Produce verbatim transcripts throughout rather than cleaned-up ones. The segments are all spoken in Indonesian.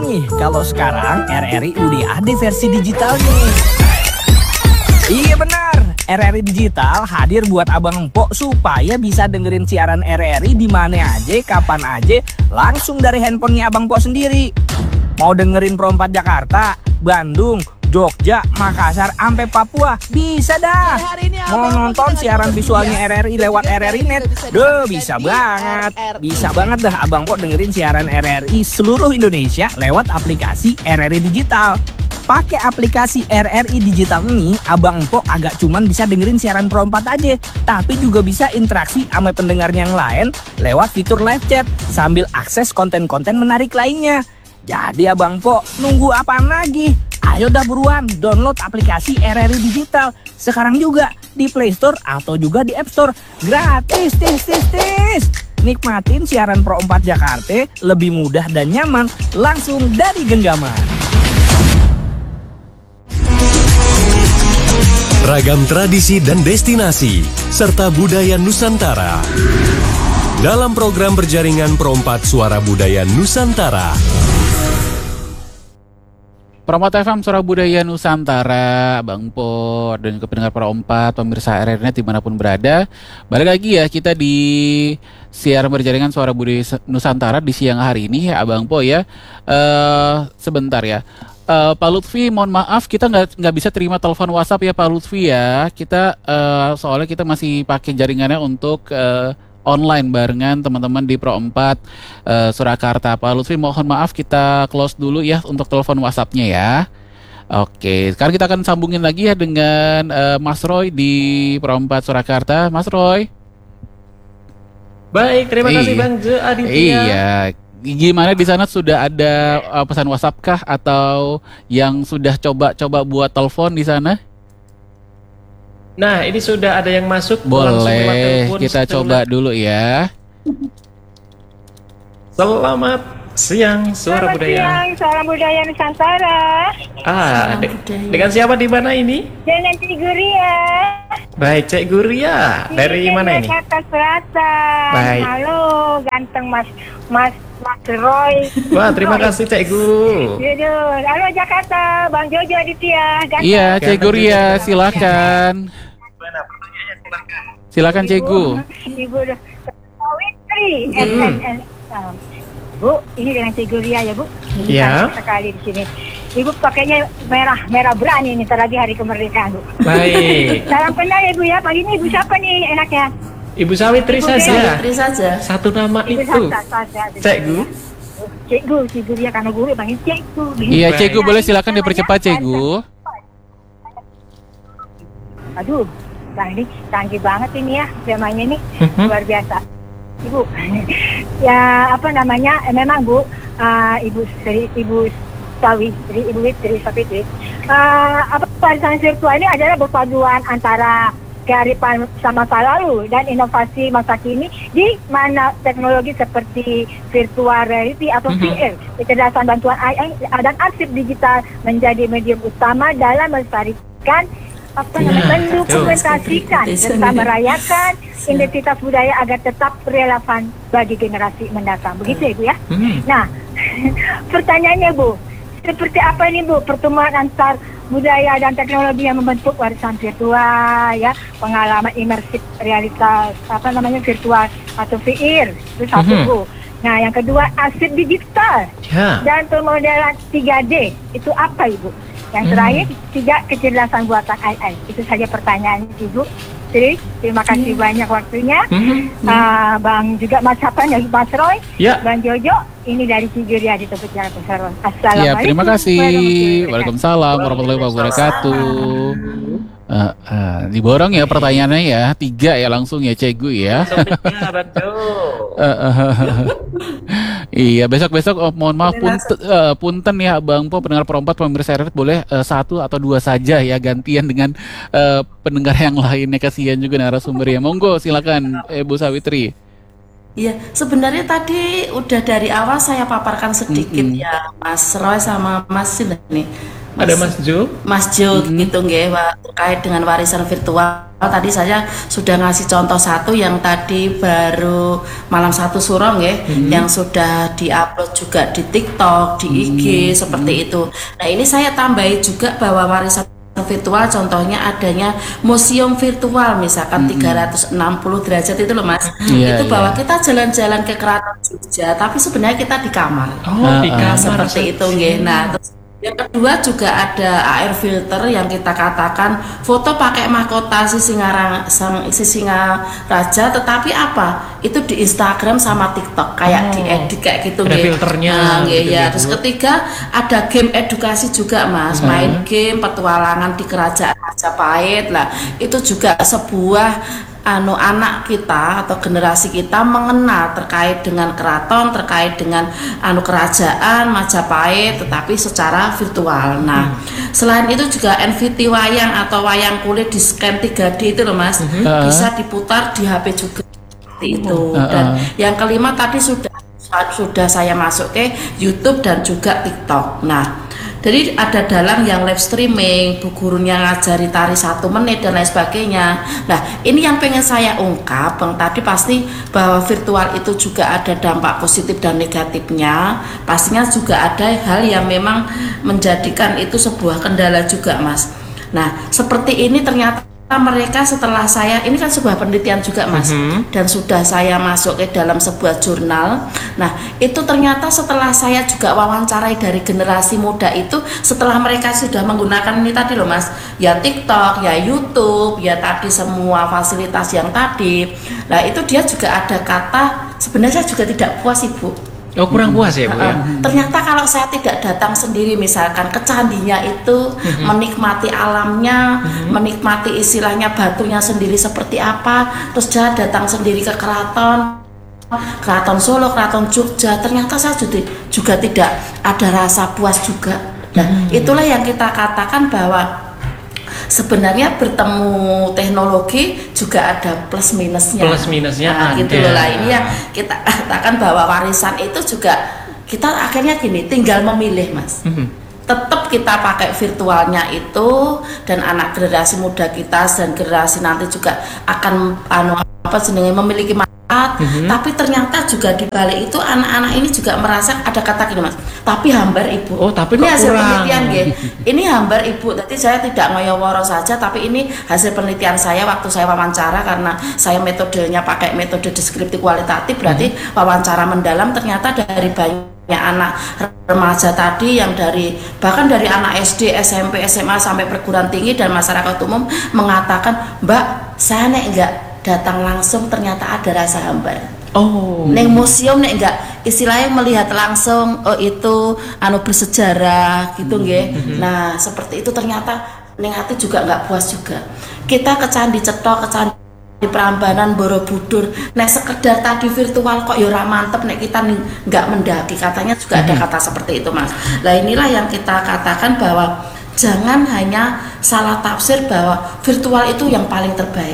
nih kalau sekarang R R I udah ada versi digitalnya. Iya benar, R R I Digital hadir buat abang empok supaya bisa dengerin siaran R R I di mana aja, kapan aja, langsung dari handphonenya abang empok sendiri. Mau dengerin Pro empat Jakarta, Bandung, Jogja, Makassar, sampai Papua, bisa dah. Mau nonton siaran visualnya R R I lewat R R I Net, duh bisa banget. Bisa banget dah abang empok dengerin siaran R R I seluruh Indonesia lewat aplikasi R R I Digital. Pakai aplikasi R R I Digital ini, abang empok agak cuman bisa dengerin siaran Pro empat aja, tapi juga bisa interaksi sama pendengar yang lain lewat fitur live chat sambil akses konten-konten menarik lainnya. Jadi abang empok nunggu apaan lagi? Ayo dah buruan download aplikasi R R I Digital sekarang juga di Play Store atau juga di App Store. Gratis, tis, tis, tis. Nikmatin siaran Pro empat Jakarta lebih mudah dan nyaman langsung dari genggaman. Ragam tradisi dan destinasi, serta budaya Nusantara. Dalam program berjaringan Pro empat Suara Budaya Nusantara. Pro empat F M Suara Budaya Nusantara, Bang Po, dan juga pendengar Pro empat, pemirsa R R I Net dimanapun berada. Balik lagi ya kita di siaran berjaringan Suara Budaya Nusantara di siang hari ini ya Bang Po ya. Uh, sebentar ya. Uh, Pak Lutfi, mohon maaf kita nggak nggak bisa terima telepon WhatsApp ya Pak Lutfi ya. Kita uh, soalnya kita masih pakai jaringannya untuk uh, online barengan teman-teman di Pro empat uh, Surakarta. Pak Lutfi, mohon maaf kita close dulu ya untuk telepon WhatsApp-nya ya. Oke, sekarang kita akan sambungin lagi ya dengan uh, Mas Roy di Pro empat Surakarta. Mas Roy. Baik, terima kasih Bang Jo Aditya. Iya. Gimana di sana, sudah ada uh, pesan WhatsApp kah atau yang sudah coba-coba buat telepon di sana? Nah, ini sudah ada yang masuk. Boleh, kita coba dulu ya. Selamat siang, Suara Selamat Budaya. siang, Suara Budaya Nusantara. Ah, de dengan siapa di mana ini? Dengan Cik Guria. Baik, Cik Guria. Dari Di mana ini? Jakarta Selatan. Baik. Halo, ganteng Mas Mas Mas Roy. Wah, terima kasih Cik Gu. Yaudah, halo Jakarta, Bang Jojo Aditya. Ganteng. Iya, Cik Guria, silakan. Mana pertanyaannya, silakan. Silakan Cik Gu. Ibu Sawitri. Hmm. Bu, ini dengan Cik Guria ya Bu. Iya. Sekali di sini. Ibu pakainya merah, merah berani nih, terlagi hari kemerdekaan Bu. Baik. Salam kenal ya Bu ya. Pagi ini Ibu siapa nih enaknya? Ibu Sawitri Ibu saja. Sawitri saja. Satu nama Ibu itu. saja. Cik Gu. Cik Gu, Cik Guria karena guru panggil Cik Gu. Iya, Cik Gu, boleh silakan dipercepat Cik Gu. Aduh, Bang ini canggih banget ini ya, temanya ini luar biasa. Ibu, ya apa namanya, eh, memang Bu, uh, Ibu Sri, Ibu Sawitri, Ibu Witri, Sawitri, uh, apa warisan virtual ini adalah perpaduan antara kearifan sama masa lalu dan inovasi masa kini, di mana teknologi seperti virtual reality atau V R, kecerdasan bantuan A I dan arsip digital menjadi medium utama dalam melestarikan apa namanya, mendokumentasikan serta merayakan identitas budaya agar tetap relevan bagi generasi mendatang. Begitu ya Bu ya. Hmm. Nah, pertanyaannya Bu, seperti apa ini Bu pertemuan antar budaya dan teknologi yang membentuk warisan virtual ya, pengalaman imersif realitas apa namanya virtual atau V R itu satu Mhm. Bu. Nah, yang kedua arsip digital Ya. dan pemodelan tiga D itu apa Ibu? Yang terakhir, tiga kecerdasan buatan A I. Itu saja pertanyaan Ibu. Jadi, terima kasih banyak waktunya. Mhm. Uh, Bang juga Mas Hapan, ya Mas Roy, Ya. Bang Jojo, ini dari Cigeria di Tepuk Jalan Pesawat. Assalamualaikum. Iya, terima kasih. warahmatullahi Waalaikumsalam warahmatullahi wabarakatuh. Uh, uh, diborong ya pertanyaannya ya, tiga ya langsung ya Cik Gu ya. Sebenarnya, betul. Uh, uh, iya, besok-besok oh, mohon maaf punten, uh, punten ya Bang Po, pendengar Pro empat pemirsa R R I boleh uh, satu atau dua saja ya, gantian dengan uh, pendengar yang lainnya, kasihan juga narasumber ya. Monggo silakan Ibu Sawitri. Iya, sebenarnya tadi udah dari awal saya paparkan sedikit Mm-mm. ya Mas Roy sama Mas Sin nih. Ada Mas Jo. Mas Jo gitu nggih, wa- terkait dengan warisan virtual. Tadi saya sudah ngasih contoh satu yang tadi baru malam satu suro nggih, yang sudah diupload juga di TikTok, di I G seperti itu. Nah, ini saya tambahi juga bahwa warisan virtual contohnya adanya museum virtual misalkan tiga ratus enam puluh derajat itu loh Mas. Iya, Itu iya. bahwa kita jalan-jalan ke Keraton Jogja tapi sebenarnya kita di kamar. Oh, di Ah, ah. Nah, kamar seperti itu saja. nggih. Nah, terus yang kedua juga ada A R filter yang kita katakan foto pakai mahkota si singa sang si singa raja, tetapi apa? Itu di Instagram sama TikTok kayak Oh, diedit kayak gitu ada nggih. filternya Nah, nggih, gitu ya. ya, Terus Bu. ketiga ada game edukasi juga Mas, main game petualangan di kerajaan Majapahit lah. Itu juga sebuah anu anak kita atau generasi kita mengenal terkait dengan keraton, terkait dengan anu kerajaan Majapahit, tetapi secara virtual. Nah, selain itu juga N V T wayang atau wayang kulit di scan tiga D itu loh Mas, bisa diputar di H P juga seperti itu. Dan yang kelima tadi sudah sudah saya masuk ke YouTube dan juga TikTok. Nah, jadi ada dalang yang live streaming, bu gurunya ngajari tari satu menit dan lain sebagainya. Nah, ini yang pengen saya ungkap, Bang, tadi pasti bahwa virtual itu juga ada dampak positif dan negatifnya. Pastinya juga ada hal yang memang menjadikan itu sebuah kendala juga, Mas. Nah, seperti ini ternyata mereka setelah saya, ini kan sebuah penelitian juga Mas, dan sudah saya masuk ke dalam sebuah jurnal. Nah, itu ternyata setelah saya juga wawancarai dari generasi muda itu, setelah mereka sudah menggunakan ini tadi loh Mas, ya TikTok, ya YouTube, ya tadi semua fasilitas yang tadi. Nah, itu dia juga ada kata, sebenarnya saya juga tidak puas Ibu. Oh, kurang puas ya Bu ya. Uh, ternyata kalau saya tidak datang sendiri misalkan ke candinya itu, menikmati alamnya, menikmati istilahnya batunya sendiri seperti apa, terus saya datang sendiri ke keraton, keraton Solo, keraton Jogja, ternyata saya juga, juga tidak ada rasa puas juga. Nah, itulah yang kita katakan bahwa sebenarnya bertemu teknologi juga ada plus minusnya. Plus minusnya nah, ada. gitu loh lah. Ini yang kita katakan bahwa warisan itu juga kita akhirnya gini, tinggal memilih Mas. Tetap kita pakai virtualnya itu, dan anak generasi muda kita dan generasi nanti juga akan anu apa jenenge memiliki manfaat. Tapi ternyata juga di balik itu anak-anak ini juga merasa ada kata gini Mas, tapi hambar Ibu. Oh, tapi ini kok hasil kurang. penelitian nggih. Ini hambar Ibu. Jadi saya tidak ngoyo-woro saja, tapi ini hasil penelitian saya waktu saya wawancara, karena saya metodenya pakai metode deskriptif kualitatif, berarti wawancara mendalam. Ternyata dari banyak anak remaja tadi yang dari bahkan dari anak S D, S M P, S M A sampai perguruan tinggi dan masyarakat umum mengatakan, Mbak, saya nek enggak datang langsung ternyata ada rasa hambar. Oh. Neng museum nek enggak istilahnya melihat langsung, oh itu anu bersejarah gitu nggih. Nah, seperti itu ternyata neng hati juga enggak puas juga. Kita ke Candi Cetok, ke Candi di Prambanan, Borobudur, nek sekedar tadi virtual kok ya ora mantep nek kita ning- nggak mendaki, katanya juga ada kata seperti itu Mas. Nah, inilah yang kita katakan bahwa jangan hanya salah tafsir bahwa virtual itu yang paling terbaik,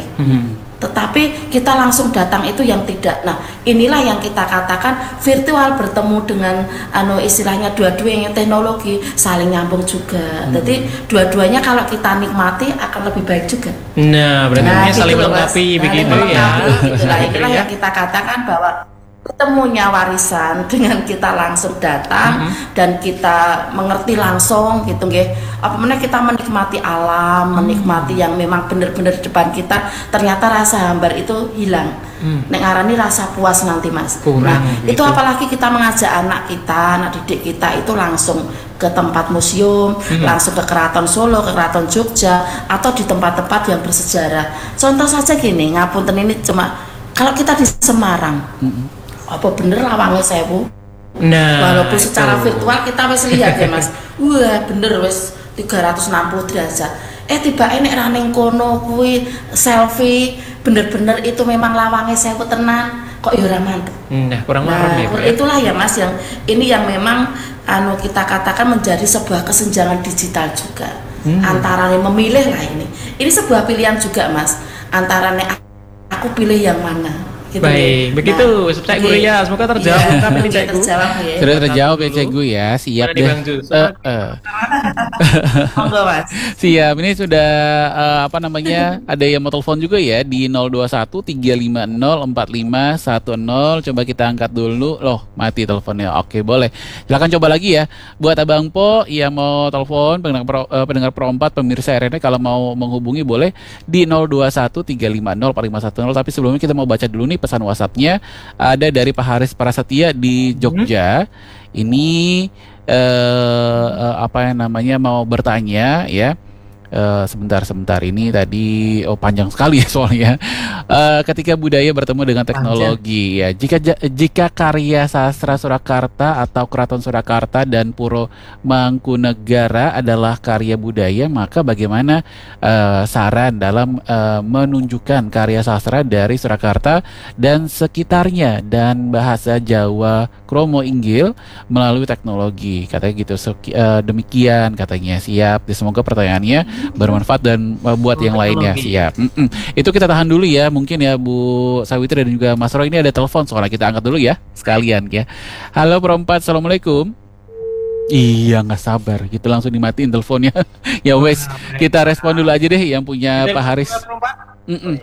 tetapi kita langsung datang itu yang tidak. Nah, inilah yang kita katakan virtual bertemu dengan anu istilahnya dua-duanya teknologi saling nyambung juga. Jadi dua-duanya kalau kita nikmati akan lebih baik juga. Nah, berarti ini gitu saling loh, Mas. melengkapi Saling begitu ya. melengkapi, gitu. Nah, inilah Ya. yang kita katakan bahwa ketemunya warisan dengan kita langsung datang dan kita mengerti langsung gitu nggih. Apa mana kita menikmati alam, menikmati yang memang benar-benar di depan kita, ternyata rasa hambar itu hilang. Nek ngarani rasa puas nanti Mas. Kurang, Nah, gitu. itu apalagi kita mengajak anak kita, anak didik kita itu langsung ke tempat museum, langsung ke Keraton Solo, ke Keraton Jogja, atau di tempat-tempat yang bersejarah. Contoh saja gini, ngapunten ini cuma kalau kita di Semarang, apa bener lawangnya sewu? Nah, Walaupun secara itu. virtual kita wis lihat ya Mas, wah bener wis tiga ratus enam puluh derajat. Eh tiba ini raning kono kuwi selfie, bener-bener itu memang lawangnya sewu tenan, kok ya ora mantep. Nah, kurang Nah, marem ya Bu ya. itulah ya Mas yang ini yang memang anu kita katakan menjadi sebuah kesenjangan digital juga. Antara memilih lah ini. Ini sebuah pilihan juga Mas. Antara nek aku pilih yang mana Gitu, Baik, ya. begitu. Nah, Cek Guru oke. ya, semoga terjawab Iya, lengkap ini oke, Cek Guru. terjawab ya. Sudah terjawab ya Dulu. Cek Gu ya, siap Gimana nih, deh. Bang Jus? Eh, eh. Monggo Mas. Siap, ini sudah eh, apa namanya? Ada yang mau telepon juga ya di nol dua satu tiga lima nol empat lima satu nol. Coba kita angkat dulu. Loh, mati teleponnya. Oke, boleh. Silakan coba lagi ya. Buat Abang Po yang mau telepon pendengar pro, eh, pendengar Pro empat pemirsa R R I kalau mau menghubungi boleh di nol dua satu tiga lima nol empat lima satu nol. Tapi sebelumnya kita mau baca dulu nih pesan WhatsApp-nya. Ada dari Pak Haris Prasetya di Jogja. Ini eh, eh, apa yang namanya mau bertanya ya. Eh, sebentar sebentar ini tadi oh panjang sekali ya soalnya. Eh, ketika budaya bertemu dengan teknologi ya, jika ja- jika karya sastra Surakarta atau Keraton Surakarta dan Puro Mangkunegara adalah karya budaya, maka bagaimana eh, saran dalam eh, menunjukkan karya sastra dari Surakarta dan sekitarnya dan bahasa Jawa Kromo Inggil melalui teknologi, katanya gitu. Seki- eh, demikian katanya. Siap. Semoga pertanyaannya bermanfaat dan uh, buat yang lainnya. Siap. Mm-mm. Itu kita tahan dulu ya, mungkin ya Bu Sawitri dan juga Mas Roy. Ini ada telepon soalnya, kita angkat dulu ya sekalian ya. Halo Pro empat, Assalamualaikum. Iya, nggak sabar gitu langsung dimatiin teleponnya. Ya wes, kita respon dulu aja deh yang punya Pak Haris. Mm-mm.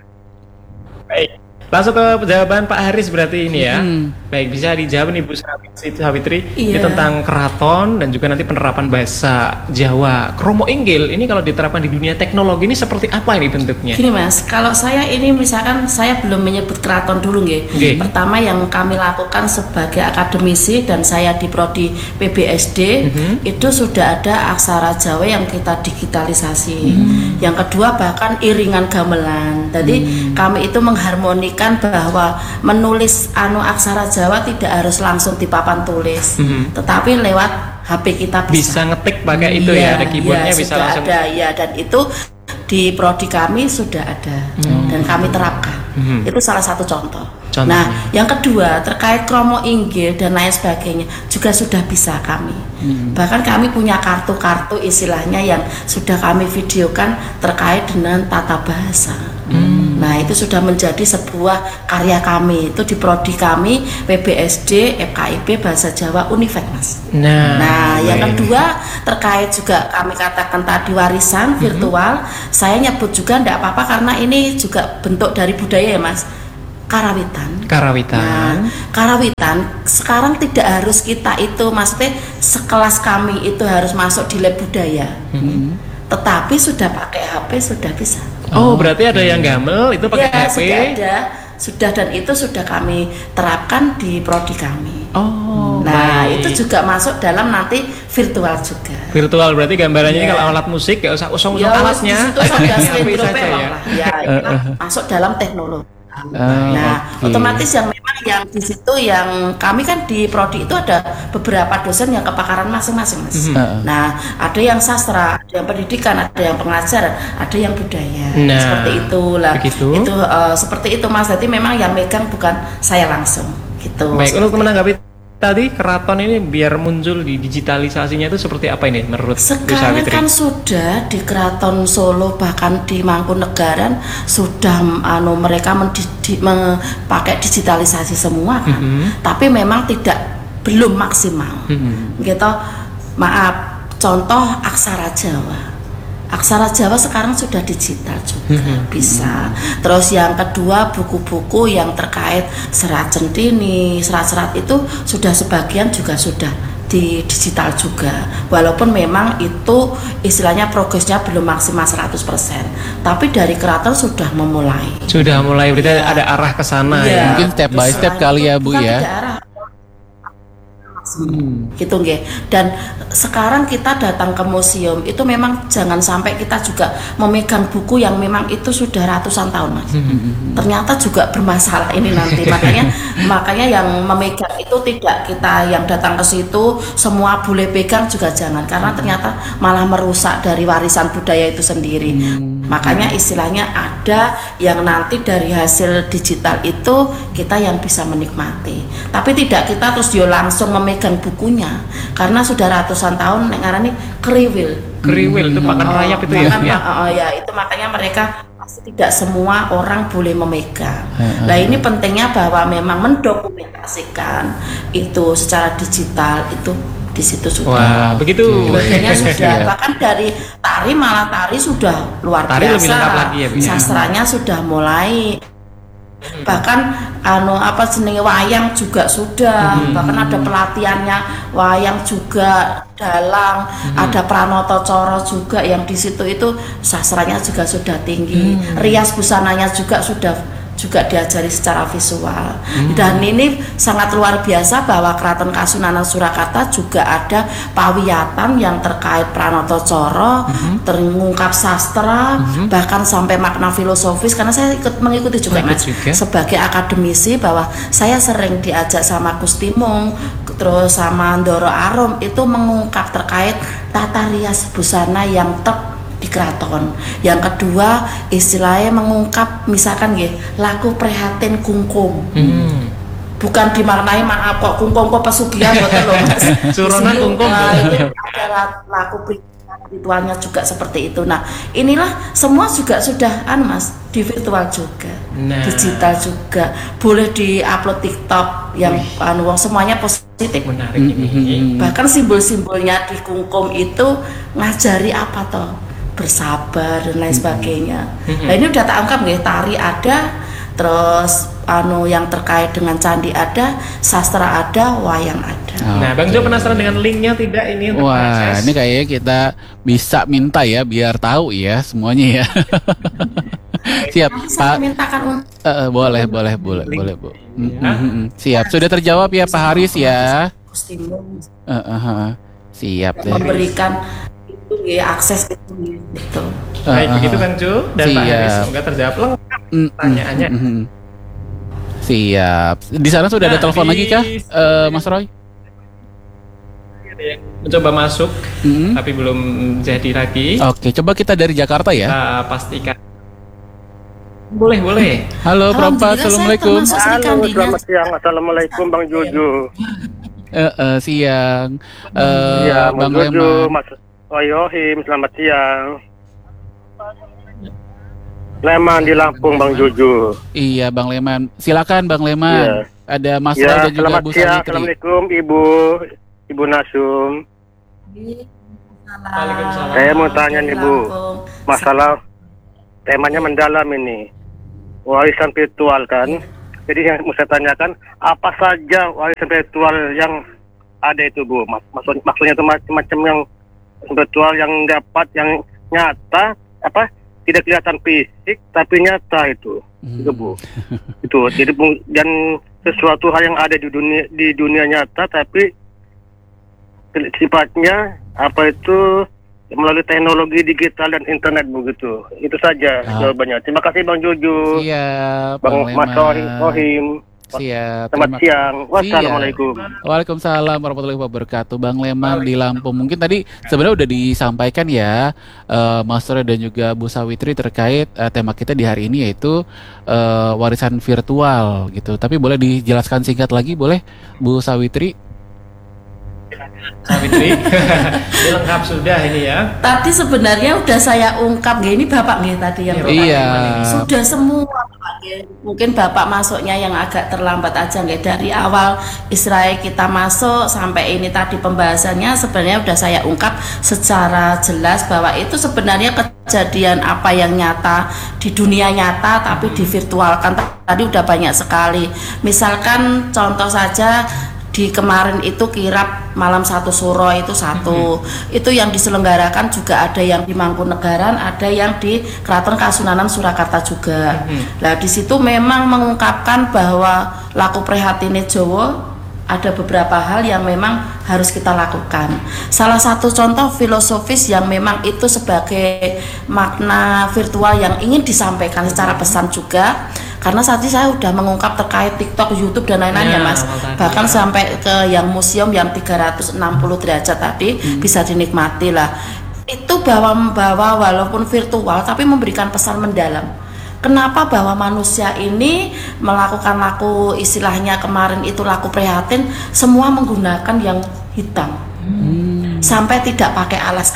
Baik. Langsung ke jawaban Pak Haris berarti ini ya. Hmm. Baik, bisa dijawab nih Bu Sawitri. Ini Iya. tentang keraton dan juga nanti penerapan bahasa Jawa Kromo Inggil. Ini kalau diterapkan di dunia teknologi ini seperti apa ini bentuknya? Gini Mas, kalau saya ini misalkan saya belum menyebut keraton dulu nggih. Oke. Pertama yang kami lakukan sebagai akademisi dan saya di prodi P B S D itu sudah ada aksara Jawa yang kita digitalisasi. Yang kedua bahkan iringan gamelan. Jadi kami itu mengharmonikan bahwa menulis anu aksara Jawa tidak harus langsung di papan tulis, tetapi lewat H P kita Bisa bisa. ngetik pakai itu ya, ada keyboardnya iya, bisa sudah langsung. ada, ya, dan itu di prodi kami sudah ada dan kami terapkan. Itu salah satu contoh. Contohnya. Nah, yang kedua terkait kromo inggil dan lain sebagainya juga sudah bisa kami. Bahkan kami punya kartu-kartu istilahnya yang sudah kami videokan terkait dengan tata bahasa. Nah, itu sudah menjadi sebuah karya kami. Itu di prodi kami P B S D F K I P Bahasa Jawa Unifek, Mas. Nah, Nah, yang baik. kedua terkait juga kami katakan tadi warisan virtual, saya nyebut juga enggak apa-apa karena ini juga bentuk dari budaya ya, Mas. Karawitan. Karawitan. Nah, karawitan sekarang tidak harus kita itu, maksudnya sekelas kami itu harus masuk di lab budaya. Tetapi sudah pakai H P sudah bisa. Oh, berarti ada yang gamel itu pakai Ya, H P. sudah ada, sudah, dan itu sudah kami terapkan di prodi kami. Oh, Nah, baik. itu juga masuk dalam nanti virtual juga. Virtual berarti gambarannya ini Iya. kalau alat musik gak usah usung-usung Ya, alatnya. itu sudah H P slide saja ya. lah. Ya, itu masuk dalam teknologi. Ah, Nah, oke. otomatis yang memang yang di situ yang kami kan di prodi itu ada beberapa dosen yang kepakaran masing-masing, Mas. Heeh. Nah, ada yang sastra, ada yang pendidikan, ada yang pengajaran, ada yang budaya. Nah, seperti itulah. begitu. Itu eh, seperti itu, Mas. Jadi memang yang megang bukan saya langsung, gitu. Baik, untuk menanggapi tadi keraton ini biar muncul di digitalisasinya itu seperti apa ini menurut Bu Sekarang Sawitri? kan sudah di Keraton Solo bahkan di Mangkunegaran sudah mm, anu mereka mendidi, pakai digitalisasi semua kan. Tapi memang tidak belum maksimal. Gitu. Maaf, contoh aksara Jawa. Aksara Jawa sekarang sudah digital juga bisa. Terus yang kedua buku-buku yang terkait serat centini, serat-serat itu sudah sebagian juga sudah di digital juga. Walaupun memang itu istilahnya progresnya belum maksimal seratus persen. Tapi dari keraton sudah memulai. Sudah mulai berarti Iya. ada arah ke sana Iya. ya. Mungkin step by step Selain kali itu, ya, Bu, bukan ya. tidak arah. Gitu nggih. Dan sekarang kita datang ke museum itu memang jangan sampai kita juga memegang buku yang memang itu sudah ratusan tahun, Mas. Ternyata juga bermasalah ini nanti. Makanya makanya yang memegang itu tidak kita yang datang ke situ semua boleh pegang juga jangan, karena ternyata malah merusak dari warisan budaya itu sendiri. Makanya istilahnya ada yang nanti dari hasil digital itu kita yang bisa menikmati. Tapi tidak kita terus dia langsung memegang bukunya, karena sudah ratusan tahun yang ngarani kriwil. Kriwil itu pakan rayap itu ya. Makan, ya. oh, oh, ya itu makanya mereka pasti tidak semua orang boleh memegang. Nah ini pentingnya bahwa memang mendokumentasikan itu secara digital itu di situ sudah. Wah, begitu. Sebagainya sudah. Bahkan dari tari malah tari sudah luar Tari biasa. lebih lengkap lagi ya, Bu, ya? Sastranya sudah mulai. Bahkan anu apa jenenge wayang juga sudah. Hmm. Bahkan ada pelatihannya wayang juga, dalang, Hmm. ada pranoto coro juga yang di situ itu sastranya juga sudah tinggi. Hmm. Rias busananya juga sudah juga diajari secara visual. Hmm. Dan ini sangat luar biasa bahwa Keraton Kasunanan Surakarta juga ada pawiyatan yang terkait pranoto coro, Hmm. terungkap sastra, Hmm. bahkan sampai makna filosofis, karena saya ikut mengikuti juga Oh, ikut Mas juga. sebagai akademisi, bahwa saya sering diajak sama Gusti Mung terus sama Ndoro Arum itu mengungkap terkait tata rias busana yang tek di keraton. Yang kedua istilahnya mengungkap misalkan nggih laku prihatin kungkum. Hmm. Bukan dimaknai maaf kok kungkum kok pesugihan boten lho Mas. Suronan Di sini, kungkum. nah, itu ada laku prihatin ritualnya juga seperti itu. Nah, inilah semua juga sudah anu Mas di virtual juga. Nah. Digital juga. Boleh di-upload TikTok yang anu wong semuanya positif. Menarik ini. Bahkan simbol-simbolnya di kungkum itu ngajari apa toh? Bersabar dan lain sebagainya. Nah ini udah tak angkat nih, tari ada, terus anu yang terkait dengan candi ada, sastra ada, wayang ada. Nah, Bang Jo penasaran dengan linknya tidak ini untuk Wah, akses? ini kayaknya kita bisa minta ya biar tahu ya semuanya ya. Siap, Saya Pak. mintakan untuk Eh, eh, boleh, boleh, boleh, Link. boleh, Bu. Mm, Ya. mm, mm. Siap, sudah terjawab ya Pak Haris ya. Gusti Mung Eh, eh, eh. Siap deh. memberikan itu ya akses itu gitu. Baik, Eh, eh, begitu eh. Bang Jo dan Pak Siap. Haris, semoga terjawab lengkap Mm, mm, pertanyaannya. mm, mm. Siap. Di sana sudah ada Nah, telepon di- lagi kah, Eh, Mas Roy? Mencoba masuk, Mm. tapi belum jadi lagi. Oke, coba kita dari Jakarta ya. Kita pastikan. Boleh, boleh. Halo, Prompat. Alhamdulillah, saya Assalamualaikum. termasuk Sri Halo, Kandinya. selamat siang. Assalamualaikum Bang Jojo. Eh, eh, siang. Eh, Iya, Bang Bang Jojo, Leman. Mas Oyohim, selamat siang. Leman di Lampung, Bang Jojo. Iya, Bang Leman. Silakan Bang Leman. Iya. Ada Mas Roy Ya, dan juga selamat Bu siang. Savitri. Assalamualaikum Ibu, Ibu Nasum. Waalaikumsalam. Saya mau tanya nih, Bu. Lampung. Masalah temanya mendalam ini. Warisan virtual kan. Jadi yang mau saya tanyakan, apa saja warisan virtual yang ada itu, Bu? Mas, maksud, maksudnya itu macam-macam yang virtual yang dapat, yang nyata, apa tidak kelihatan fisik tapi nyata itu, Hmm. itu Bu. Itu jadi Bu, dan sesuatu hal yang ada di dunia di dunia nyata tapi sifatnya apa itu melalui teknologi digital dan internet begitu. Itu saja Ah. jawabannya. Terima kasih Bang Jojo, Siap, Bang Bang Mas Leman. Rohim. Siap. Selamat terima- siang. Wassalamualaikum. Waalaikumsalam warahmatullahi wabarakatuh. Bang Leman di Lampung. Mungkin tadi sebenarnya udah disampaikan ya, eh, Mas Roy dan juga Bu Savitri terkait eh, tema kita di hari ini yaitu eh, warisan virtual gitu. Tapi boleh dijelaskan singkat lagi, boleh Bu Savitri? Savitri. Ini lengkap sudah ini ya. Tadi sebenarnya udah saya ungkap nggih, ini Bapak nggih tadi yang Iya, Bapak Iya. Leman ini. Sudah semua Bapak nggih. Mungkin Bapak masuknya yang agak terlambat aja nggih, dari awal Israel kita masuk sampai ini tadi pembahasannya sebenarnya udah saya ungkap secara jelas bahwa itu sebenarnya kejadian apa yang nyata di dunia nyata tapi divirtualkan. Tadi udah banyak sekali. Misalkan contoh saja di kemarin itu kirap malam satu suro itu satu, itu yang diselenggarakan juga ada yang di Mangkunegaran, ada yang di Keraton Kasunanan Surakarta juga. Nah di situ memang mengungkapkan bahwa laku prihatine Jawa ada beberapa hal yang memang harus kita lakukan. Salah satu contoh filosofis yang memang itu sebagai makna virtual yang ingin disampaikan secara pesan juga, karena saat ini saya sudah mengungkap terkait TikTok, YouTube dan lain-lain ya Ya, Mas. awal tadi, Bahkan ya. sampai ke yang museum yang tiga ratus enam puluh derajat tadi bisa dinikmati lah. Itu bahwa bahwa walaupun virtual tapi memberikan pesan mendalam. Kenapa bahwa manusia ini melakukan laku istilahnya kemarin itu laku prihatin semua menggunakan yang hitam. Sampai tidak pakai alas kaki.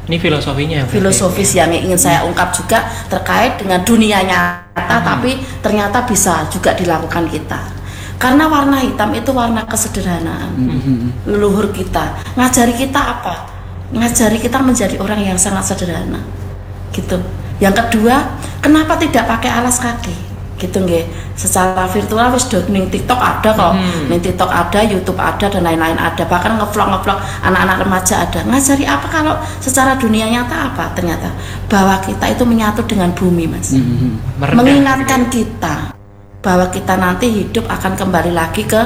Ini filosofinya. Filosofis yang ingin saya ungkap juga terkait dengan dunia nyata, hmm. tapi ternyata bisa juga dilakukan kita. Karena warna hitam itu warna kesederhanaan. Hmm. Leluhur kita ngajari kita apa? Ngajari kita menjadi orang yang sangat sederhana. Gitu. Yang kedua, kenapa tidak pakai alas kaki? Gitu nggih. Secara virtual wis do ning TikTok ada kok. Hmm. Ning TikTok ada, YouTube ada dan lain-lain ada. Bahkan ngevlog-ngevlog anak-anak remaja ada. Ngajari apa kalau secara dunia nyata apa? Ternyata bahwa kita itu menyatu dengan bumi, Mas. Hmm. Mengingatkan kita bahwa kita nanti hidup akan kembali lagi ke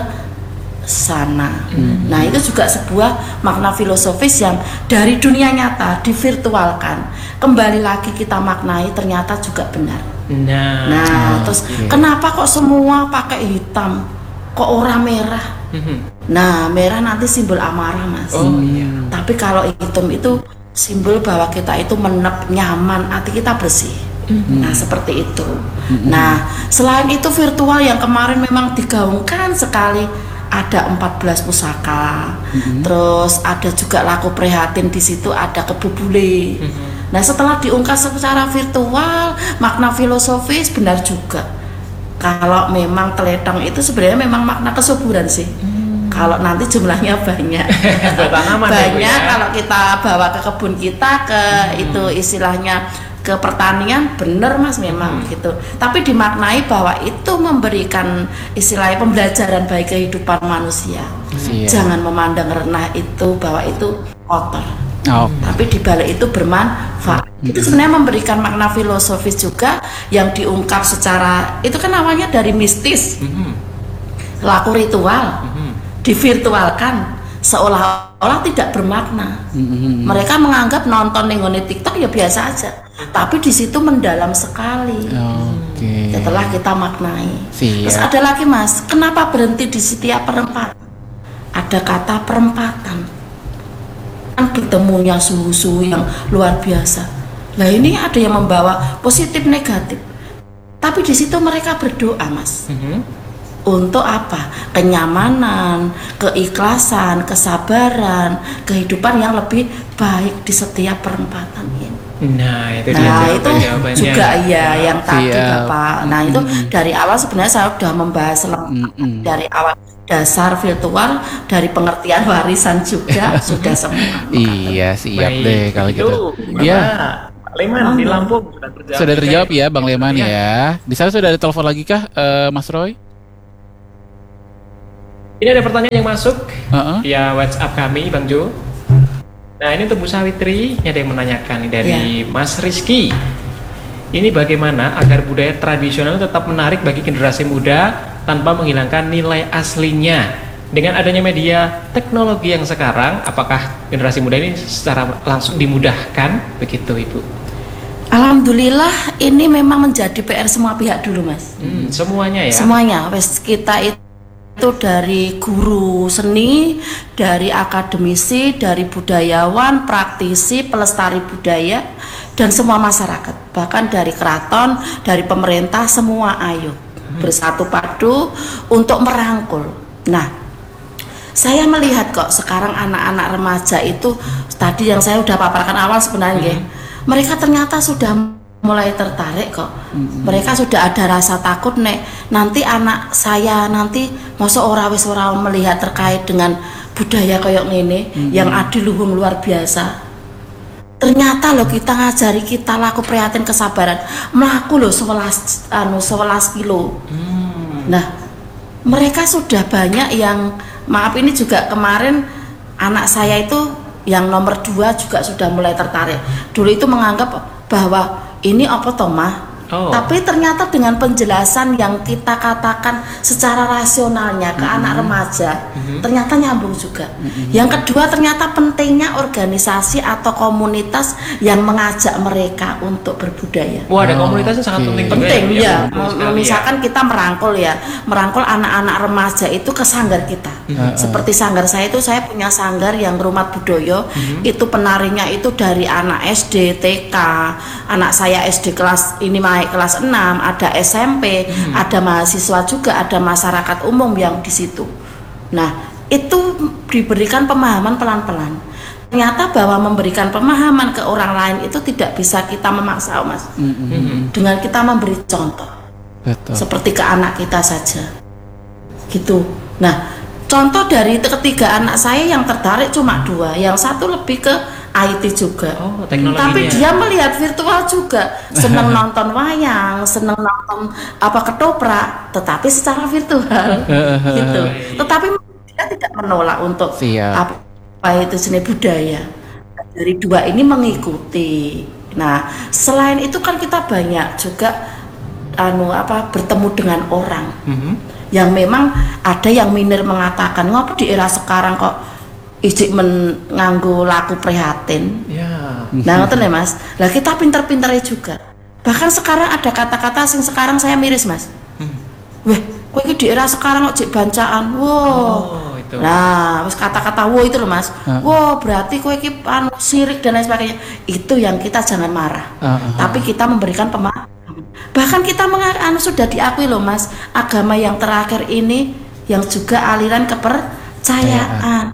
sana. Hmm. Nah, itu juga sebuah makna filosofis yang dari dunia nyata divirtualkan. Kembali lagi kita maknai ternyata juga benar. Nah, nah terus okay. Kenapa kok semua pakai hitam, kok orang merah? Mm-hmm. Nah, merah nanti simbol amarah, Mas. Oh iya. Tapi kalau hitam itu simbol bahwa kita itu menep, nyaman, hati kita bersih. Mm-hmm. Nah, seperti itu. Mm-hmm. Nah, selain itu virtual yang kemarin memang digaungkan sekali, ada empat belas pusaka. Mm-hmm. Terus ada juga laku prihatin di situ, ada kebu bule. Mm-hmm. Nah, setelah diungkap secara virtual, makna filosofis benar juga. Kalau memang teletong itu sebenarnya memang makna kesuburan sih. Hmm. Kalau nanti jumlahnya banyak, banyak ya. Kalau kita bawa ke kebun kita, ke hmm. itu istilahnya ke pertanian, bener Mas memang hmm. gitu. Tapi dimaknai bahwa itu memberikan istilahnya pembelajaran bagi kehidupan manusia. Siap. Jangan memandang rendah itu bahwa itu kotor. Oh. Tapi di balik itu bermanfaat. Mm-hmm. Itu sebenarnya memberikan makna filosofis juga yang diungkap secara itu kan awalnya dari mistis, mm-hmm. laku ritual, mm-hmm. divirtualkan seolah-olah tidak bermakna. Mm-hmm. Mereka menganggap nonton nengone TikTok ya biasa aja, tapi di situ mendalam sekali. Okay. Setelah kita maknai. Siap. Terus ada lagi Mas, kenapa berhenti di setiap perempatan? Ada kata perempatan. Ketemunya suhu-suhu yang luar biasa. Nah, ini ada yang membawa positif negatif. Tapi di situ mereka berdoa, Mas. Mm-hmm. Untuk apa? Kenyamanan, keikhlasan, kesabaran, kehidupan yang lebih baik di setiap perempatan ini. Nah, itu nah, dia itu juga ya yang tadi Siap. Bapak. Nah, itu mm-hmm. dari awal sebenarnya saya sudah membahas lengkap mm-hmm. dari awal. Dasar virtual dari pengertian warisan juga sudah semua. Iya siap baik. Deh kalau gitu. Iya. Leman oh. di Lampung sudah terjawab. Sudah terjawab ya Bang Leman ya. ya. Di sana sudah ada telepon lagi kah uh, Mas Roy? Ini ada pertanyaan yang masuk uh-uh. via WhatsApp kami Bang Jo. Nah ini untuk Bu Sawitri, ini ada yang menanyakan dari ya. Mas Rizky. Ini bagaimana agar budaya tradisional tetap menarik bagi generasi muda tanpa menghilangkan nilai aslinya. Dengan adanya media teknologi yang sekarang, apakah generasi muda ini secara langsung dimudahkan? Begitu Ibu. Alhamdulillah ini memang menjadi P R semua pihak dulu Mas. Hmm, semuanya ya? Semuanya, wes kita itu itu dari guru seni, dari akademisi, dari budayawan, praktisi, pelestari budaya, dan semua masyarakat, bahkan dari keraton, dari pemerintah, semua ayo bersatu padu untuk merangkul. Nah, saya melihat kok sekarang anak-anak remaja itu tadi yang saya udah paparkan awal sebenarnya, hmm. mereka ternyata sudah mulai tertarik kok. Mm-hmm. Mereka sudah ada rasa takut nek nanti anak saya nanti masa ora wis ora melihat terkait dengan budaya koyok ngene mm-hmm. yang adiluhung luar biasa. Ternyata loh kita ngajari kita laku prihatin kesabaran melaku loh sebelas anu sebelas kilo. Mm. Nah, mereka sudah banyak yang maaf ini juga kemarin anak saya itu yang nomor dua juga sudah mulai tertarik. Dulu itu menganggap bahwa ini apa toh mah? Oh. Tapi ternyata dengan penjelasan yang kita katakan secara rasionalnya ke mm-hmm. anak remaja, mm-hmm. ternyata nyambung juga. Mm-hmm. Yang kedua ternyata pentingnya organisasi atau komunitas yang mengajak mereka untuk berbudaya. Wah, ada komunitasnya sangat penting. Penting ya. ya. Misalkan kita merangkul ya, merangkul anak-anak remaja itu ke sanggar kita. Mm-hmm. Seperti sanggar saya itu saya punya sanggar yang Rumah Budoyo, mm-hmm. itu penarinya itu dari anak S D, T K, anak saya S D kelas ini kelas enam, ada S M P, hmm. ada mahasiswa juga, ada masyarakat umum yang di situ. Nah, itu diberikan pemahaman pelan-pelan. ternyata bahwa memberikan pemahaman ke orang lain itu tidak bisa kita memaksa, Mas. Mm-hmm. Dengan kita memberi contoh. Betul. Seperti ke anak kita saja. Gitu. Nah, contoh dari ketiga anak saya yang tertarik cuma dua, yang satu lebih ke I T juga. Oh, tapi dia melihat virtual juga, senang nonton wayang, senang nonton apa ketoprak, tetapi secara virtual gitu. Tetapi dia tidak menolak untuk Siap. apa itu seni budaya. Dari dua ini mengikuti. Nah, selain itu kan kita banyak juga anu apa bertemu dengan orang. Mm-hmm. Yang memang ada yang minir mengatakan, ngapa di era sekarang kok ijik menganggo laku prihatin. Ya. Nah, ngoten ya Mas. Lah kita pinter-pinternya juga. Bahkan sekarang ada kata-kata sing sekarang saya miris, Mas. Hmm. Weh, kowe iki di era sekarang kok jek bancaan. Wow. Oh, itu. Nah, wis kata-kata wo itu loh, Mas. Uh. Wow, berarti kowe iki anu sirik dan lain sebagainya. Itu yang kita jangan marah. Uh, uh, Tapi kita memberikan pemahaman. Bahkan kita meng- anu sudah diakui loh, Mas, agama yang terakhir ini yang juga aliran kepercayaan.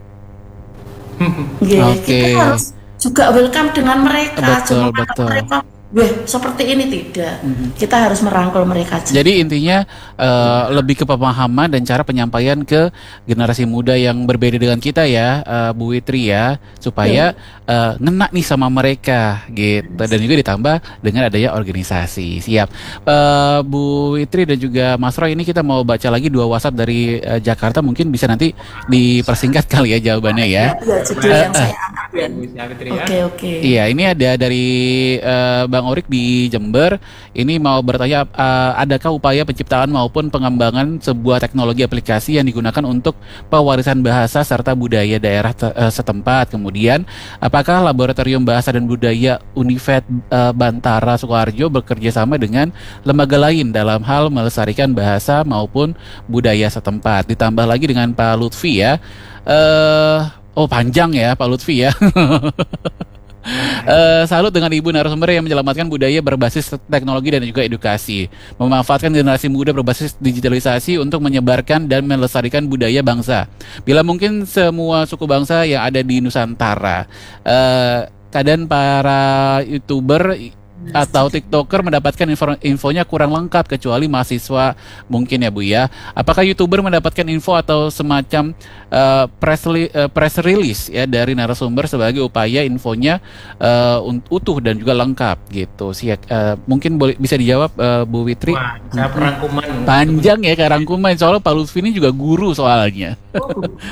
Yeah, okay. Kita harus juga welcome dengan mereka. Betul, betul. Mereka, weh, seperti ini tidak. Mm-hmm. Kita harus merangkul mereka. Juga. Jadi intinya uh, lebih ke pemahaman dan cara penyampaian ke generasi muda yang berbeda dengan kita ya, uh, Bu Witri ya, supaya yeah. uh, ngena nih sama mereka gitu. Yes. Dan juga ditambah dengan adanya organisasi. Siap, uh, Bu Witri dan juga Mas Roy, ini kita mau baca lagi dua WhatsApp dari uh, Jakarta, mungkin bisa nanti dipersingkat kali ya jawabannya ya. Iya, judul uh, yang uh, saya ambil. Oke oke. Iya, ini ada dari uh, Bang Orik di Jember. Ini mau bertanya, uh, adakah upaya penciptaan maupun pengembangan sebuah teknologi aplikasi yang digunakan untuk pewarisan bahasa serta budaya daerah te- uh, setempat? Kemudian, apakah Laboratorium Bahasa dan Budaya Univet uh, Bantara Sukoharjo bekerja sama dengan lembaga lain dalam hal melestarikan bahasa maupun budaya setempat? Ditambah lagi dengan Pak Lutfi ya. Uh, oh panjang ya Pak Lutfi ya. Uh, salut dengan ibu narasumber yang menyelamatkan budaya berbasis teknologi dan juga edukasi, memanfaatkan generasi muda berbasis digitalisasi untuk menyebarkan dan melestarikan budaya bangsa. Bila mungkin semua suku bangsa yang ada di Nusantara. Uh, keadaan para YouTuber atau TikToker mendapatkan info- infonya kurang lengkap kecuali mahasiswa mungkin ya Bu ya. Apakah YouTuber mendapatkan info atau semacam uh, press, li- uh, press release ya dari narasumber sebagai upaya infonya uh, utuh dan juga lengkap gitu sih. Uh, mungkin boleh bisa dijawab uh, Bu Witri. Wah, saya perangkuman. Panjang ya kerangkuman, soalnya Pak Lutfi ini juga guru soalnya. Oh,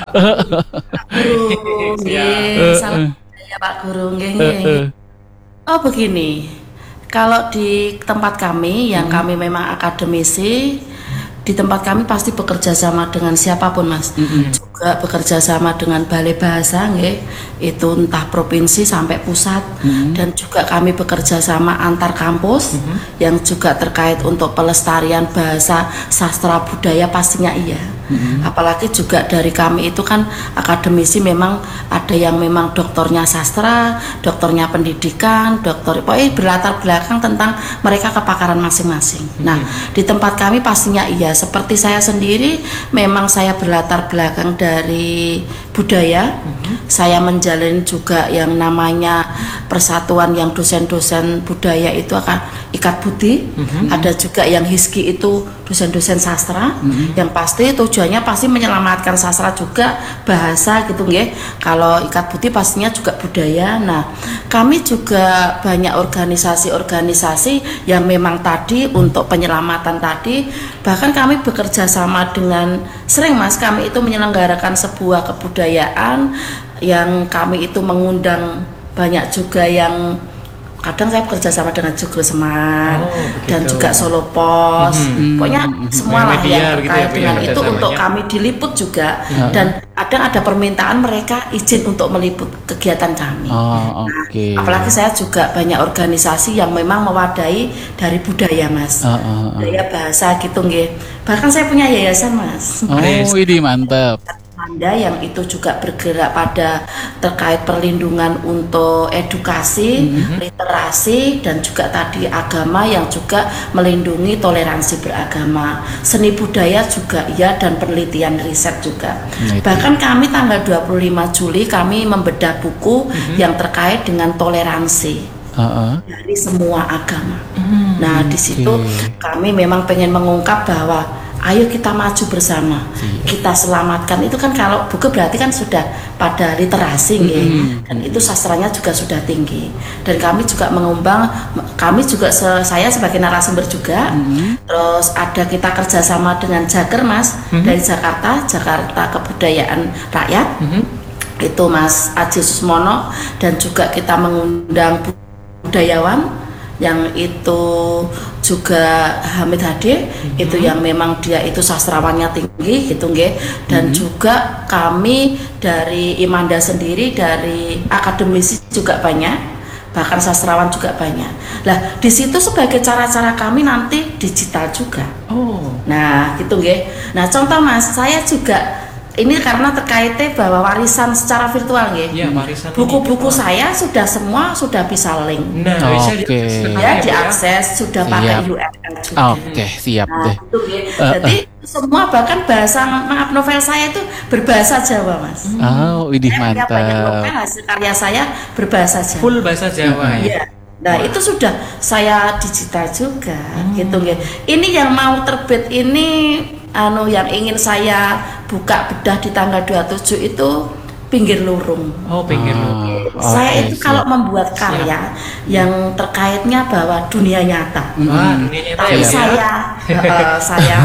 guru. Nggih, salah ya Pak Guru nggih. Oh begini. Kalau di tempat kami, yang hmm. kami memang akademisi, di tempat kami pasti bekerja sama dengan siapapun, Mas. Hmm. Juga bekerja sama dengan Balai Bahasa, nggih, itu entah provinsi sampai pusat, hmm. dan juga kami bekerja sama antar kampus, hmm. yang juga terkait untuk pelestarian bahasa, sastra, budaya pastinya iya. Hmm. Apalagi juga dari kami itu kan akademisi, memang ada yang memang doktornya sastra, doktornya pendidikan, doktor pokoknya berlatar belakang tentang mereka kepakaran masing-masing. Hmm. Nah, di tempat kami pastinya iya. Seperti saya sendiri, memang saya berlatar belakang dari budaya. Hmm. Saya menjalin juga yang namanya persatuan yang dosen-dosen budaya itu akan ikat budi. Hmm. Ada juga yang Hizki itu dosen-dosen sastra. Hmm. Yang pasti tujuannya pasti menyelamatkan sastra juga, bahasa gitu nggih. Kalau ikat budi pastinya juga budaya. Nah, kami juga banyak organisasi-organisasi yang memang tadi untuk penyelamatan tadi, bahkan kami bekerja sama dengan sering Mas, kami itu menyelenggarakan sebuah kebudayaan yang kami itu mengundang banyak juga yang kadang saya bekerja sama dengan Joglo Semar, oh, dan juga Solo Pos, hmm. pokoknya hmm. semua lah yang terkait gitu ya, dengan itu untuk ya. Kami diliput juga, ya. Dan kadang ada permintaan mereka izin untuk meliput kegiatan kami. Oh, okay. Nah, apalagi saya juga banyak organisasi yang memang mewadahi dari budaya Mas, oh, oh, oh. budaya bahasa gitu nggih. Bahkan saya punya yayasan Mas. Oh, ini mantap. Imanda yang itu juga bergerak pada terkait perlindungan untuk edukasi, mm-hmm. literasi, dan juga tadi agama yang juga melindungi toleransi beragama. Seni budaya juga ya, dan penelitian riset juga. Mm-hmm. Bahkan kami tanggal dua puluh lima Juli kami membedah buku mm-hmm. yang terkait dengan toleransi. Uh-uh. dari semua agama. Hmm, nah di situ okay. kami memang pengen mengungkap bahwa ayo kita maju bersama, yeah. kita selamatkan. Itu kan kalau buku berarti kan sudah pada literasi, mm-hmm. ya. Dan itu sastranya juga sudah tinggi. Dan kami juga mengumbang, kami juga se- saya sebagai narasumber juga. Mm-hmm. Terus ada kita kerjasama dengan Jager Mas mm-hmm. dari Jakarta, Jakarta Kebudayaan Rakyat. Mm-hmm. Itu Mas Aji Susmono, dan juga kita mengundang budayawan yang itu juga Hamid Hadi, mm-hmm. itu yang memang dia itu sastrawannya tinggi gitu nggih. Dan mm-hmm. juga kami dari Imanda sendiri, dari akademisi juga banyak, bahkan sastrawan juga banyak. Lah di situ sebagai cara-cara kami nanti digital juga. Oh. Nah gitu nggih. Nah contoh Mas, saya juga ini karena terkaitnya bahwa warisan secara virtual ya. Iya, warisan. Buku-buku saya sudah semua sudah bisa link. Nah, oh, bisa oke. Okay. Ya, diakses sudah pakai U R L juga. Oke, okay, siap nah, deh. Itu, ya. uh, Jadi uh. semua bahkan bahasa maaf novel saya itu berbahasa Jawa, Mas. Oh, widih mantap. Banyak novel hasil karya saya berbahasa Jawa. Full bahasa Jawa uh, ya. Nah, wow. itu sudah saya digital juga, hmm. gitu ya. Ini yang mau terbit ini anu yang ingin saya buka bedah di tanggal dua puluh tujuh itu Pinggir Lurung. Oh, Pinggir Lurung. Oh, saya okay, itu siap. Kalau membuat karya siap. Yang terkaitnya bahwa dunia nyata. Hmm. Ah, dunia nyata. Tapi ya, saya uh, saya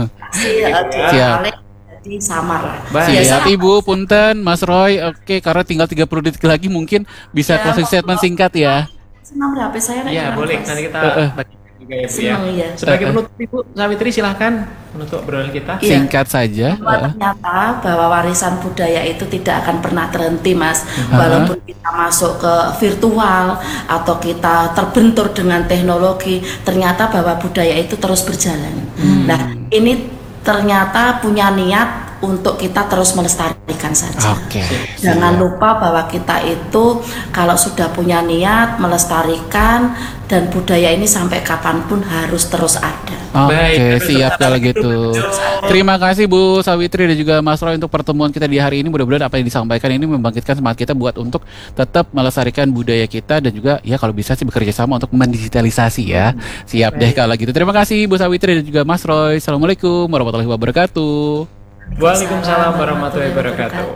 kasih jadi samar lah. Baik, siap Ibu, punten Mas Roy. Oke, karena tinggal tiga puluh detik lagi mungkin bisa ya, closing statement singkat ya. Senang H P saya. Ya, boleh. Nanti kita uh, uh. juga ya, Bu, ya. Ya. Sebagai penutup Ibu Sawitri, silahkan menutup obrolan kita. Iya. Singkat saja. Ternyata bahwa warisan budaya itu tidak akan pernah terhenti, Mas. Uh-huh. Walaupun kita masuk ke virtual atau kita terbentur dengan teknologi, ternyata bahwa budaya itu terus berjalan. Hmm. Nah, ini ternyata punya niat untuk kita terus melestarikan saja. Okay. Jangan lupa bahwa kita itu kalau sudah punya niat melestarikan, dan budaya ini sampai kapanpun harus terus ada. Oke, okay, siap kalau gitu. Terima kasih Bu Sawitri dan juga Mas Roy untuk pertemuan kita di hari ini. Mudah-mudahan apa yang disampaikan ini membangkitkan semangat kita buat untuk tetap melestarikan budaya kita, dan juga ya kalau bisa sih bekerja sama untuk mendigitalisasi ya. Siap deh kalau gitu. Terima kasih Bu Sawitri dan juga Mas Roy. Assalamualaikum warahmatullahi wabarakatuh. Waalaikumsalam warahmatullahi wabarakatuh.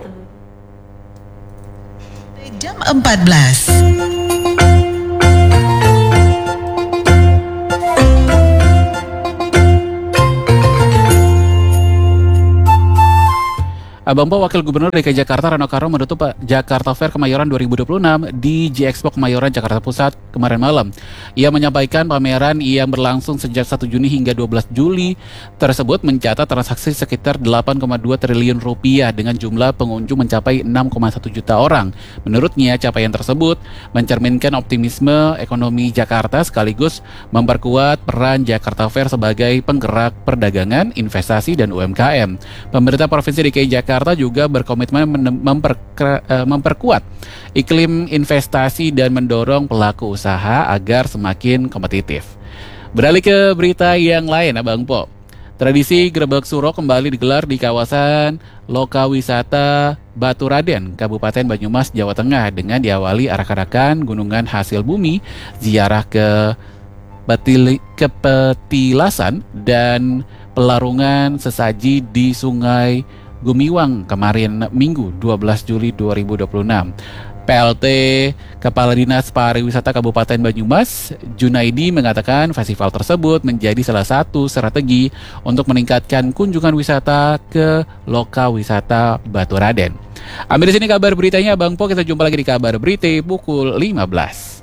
Jam empat belas. Abang Po, Wakil Gubernur D K I Jakarta Rano Karno menutup Jakarta Fair Kemayoran dua ribu dua puluh enam di J Expo Kemayoran, Jakarta Pusat kemarin malam. Ia menyampaikan pameran yang berlangsung sejak satu Juni hingga dua belas Juli tersebut mencatat transaksi sekitar delapan koma dua triliun rupiah dengan jumlah pengunjung mencapai enam koma satu juta orang. Menurutnya, capaian tersebut mencerminkan optimisme ekonomi Jakarta sekaligus memperkuat peran Jakarta Fair sebagai penggerak perdagangan, investasi, dan U M K M. Pemerintah Provinsi D K I Jakarta juga berkomitmen memperke, memperkuat iklim investasi dan mendorong pelaku usaha agar semakin kompetitif. Beralih ke berita yang lain, Abang Po. Tradisi Grebek Suro kembali digelar di kawasan Lokawisata Baturaden, Kabupaten Banyumas, Jawa Tengah, dengan diawali arak-arakan gunungan hasil bumi, ziarah ke Petili, kepetilasan, dan pelarungan sesaji di Sungai Gumiwang kemarin Minggu dua belas Juli dua ribu dua puluh enam. P L T Kepala Dinas Pariwisata Kabupaten Banyumas, Junaidi, mengatakan festival tersebut menjadi salah satu strategi untuk meningkatkan kunjungan wisata ke Lokawisata Baturaden. Ambil di sini kabar beritanya, Bang Po. Kita jumpa lagi di kabar berita pukul lima belas.